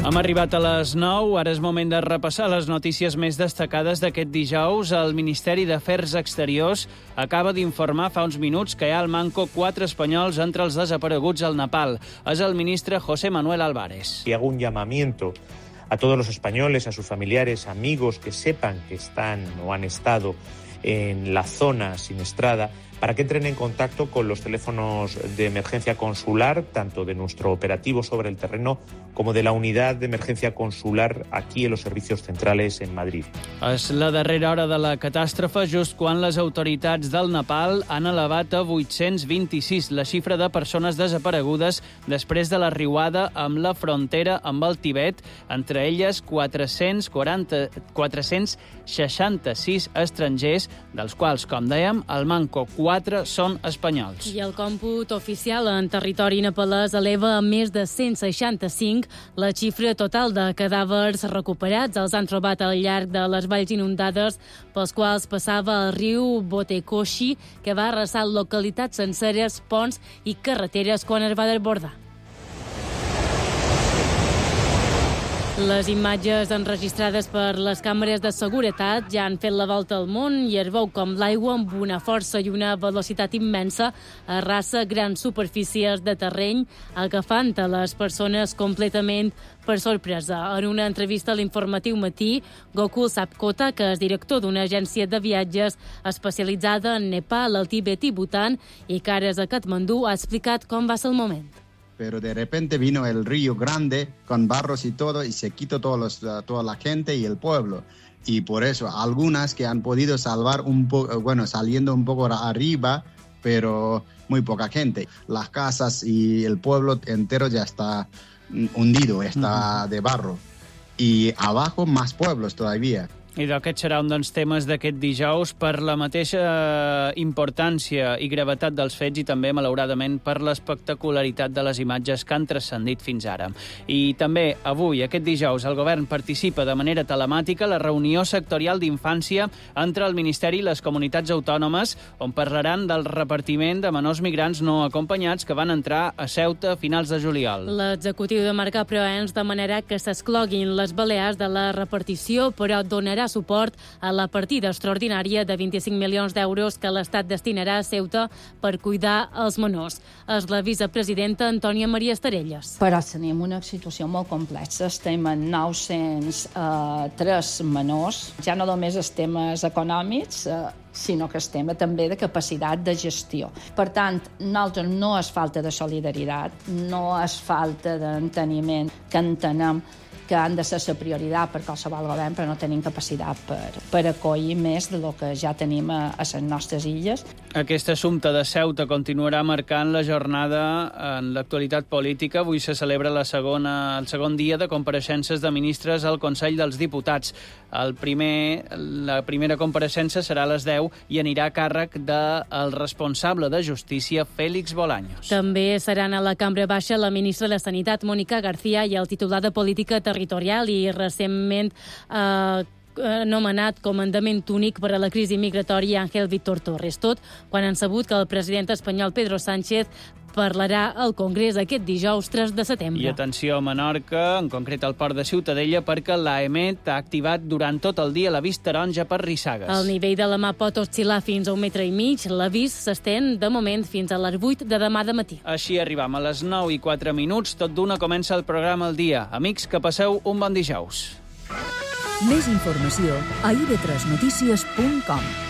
Hem arribat a les 9, ara és moment de repassar les notícies més destacades d'aquest dijous. El Ministeri d'Afers Exteriors acaba d'informar fa uns minuts que hi ha al manco 4 espanyols entre els desapareguts al Nepal. És el ministre José Manuel Álvarez. Y hago un llamamiento a todos los españoles, a sus familiares, amigos que sepan que están o han estado en la zona siniestrada, para que entren en contacto con los teléfonos de emergencia consular, tanto de nuestro operativo sobre el terreno como de la unidad de emergencia consular aquí en los servicios centrales en Madrid. És la darrera hora de la catàstrofe, just quan les autoritats del Nepal han elevat a 826 la xifra de persones desaparegudes després de la riuada amb la frontera amb el Tibet, entre elles 466 estrangers, dels quals, com dèiem, al manco 4 són espanyols. I el còmput oficial en territori nepalès eleva a més de 165 la xifra total de cadàvers recuperats. Els han trobat al llarg de les valls inundades pels quals passava el riu Botekoshi, que va arrasar localitats senceres, ponts i carreteres quan es va desbordar. Les imatges enregistrades per les càmeres de seguretat ja han fet la volta al món i es veu com l'aigua amb una força i una velocitat immensa arrasa grans superfícies de terreny, agafant a les persones completament per sorpresa. En una entrevista a l'Informatiu Matí, Gokul Sapkota, que és director d'una agència de viatges especialitzada en Nepal, el Tibet i Bhutan i que ara és a Katmandú, ha explicat com va ser el moment. Pero de repente vino el río grande con barros y todo y se quitó toda la gente y el pueblo. Y por eso algunas que han podido salvar saliendo un poco arriba, pero muy poca gente. Las casas y el pueblo entero ya está hundido, está de barro. Y abajo más pueblos todavía. I aquest serà un dels temes d'aquest dijous per la mateixa importància i gravetat dels fets i també, malauradament, per l'espectacularitat de les imatges que han transcendit fins ara. I també avui, aquest dijous, el govern participa de manera telemàtica a la reunió sectorial d'infància entre el Ministeri i les comunitats autònomes, on parlaran del repartiment de menors migrants no acompanyats que van entrar a Ceuta a finals de juliol. L'executiu de Marc Proens demanarà que s'excloguin les Balears de la repartició, però donarà suport a la partida extraordinària de 25 milions d'euros que l'Estat destinarà a Ceuta per cuidar els menors. És la vicepresidenta Antònia Maria Estarelles. Però tenim una situació molt complexa. Estem en 903 menors. Ja no només els temes econòmics, sinó que estem també de capacitat de gestió. Per tant, nosaltres no és falta de solidaritat, no és falta d'enteniment, que entenem que han de ser la prioritat per qualsevol govern, però no tenim capacitat per acollir més del que ja tenim a les nostres illes. Aquest assumpte de Ceuta continuarà marcant la jornada en l'actualitat política. Avui se celebra el segon dia de compareixences de ministres al Consell dels Diputats. La primera compareixença serà a les 10 i anirà a càrrec del responsable de Justícia, Félix Bolaños. També seran a la Cambra Baixa la ministra de Sanitat, Mónica García, i el titular de Política Territorial i recentment anomenat comandament únic per a la crisi migratòria, Ángel Víctor Torres. Tot quan han sabut que el president espanyol Pedro Sánchez parlarà al Congrés aquest dijous 3 de setembre. I atenció a Menorca, en concret al port de Ciutadella, perquè l'AEMET ha activat durant tot el dia l'avís taronja per rissagues. El nivell de la mà pot oscil·lar fins a 1,5 metres. L'avís s'estén, de moment, fins a les 8 de demà de matí. Així arribam a les 9:04. Tot d'una comença el programa al dia. Amics, que passeu un bon dijous. Més informació a ib3notícies.com.